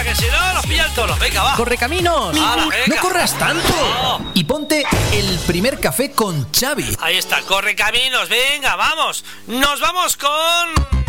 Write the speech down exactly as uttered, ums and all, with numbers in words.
que si no nos pilla el toro. Venga, va. ¡Correcaminos! Hala, venga. ¡No corras tanto! Oh. Y ponte el primer café con Xavi. Ahí está, Correcaminos. Venga, vamos. Nos vamos con...